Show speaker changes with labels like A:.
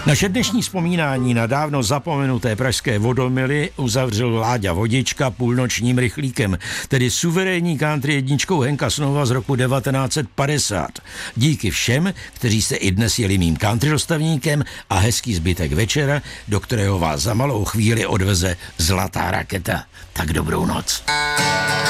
A: Naše dnešní vzpomínání na dávno zapomenuté pražské vodomily uzavřel Láďa Vodička půlnočním rychlíkem, tedy suverénní country jedničkou Henka Snowva z roku 1950. Díky všem, kteří se i dnes jeli mým country dostavníkem a hezký zbytek večera, do kterého vás za malou chvíli odveze Zlatá raketa. Tak dobrou noc.